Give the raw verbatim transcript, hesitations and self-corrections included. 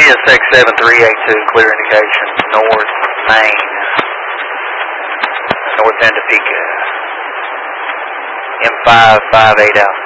C S X seven three eight two, clear indication, North Main, North end of Topeka. M five five eight out.